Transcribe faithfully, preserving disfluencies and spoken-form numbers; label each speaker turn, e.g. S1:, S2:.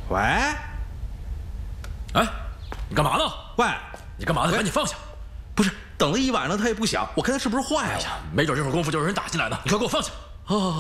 S1: 喂，
S2: 哎，你干嘛呢？
S1: 喂，
S2: 你干嘛呢？赶紧放下！
S1: 不是，等了一晚上他也不响，我看他是不是坏了？
S2: 哎呀，没准这会儿功夫就有人打进来呢。你快给我放下！
S1: 哦。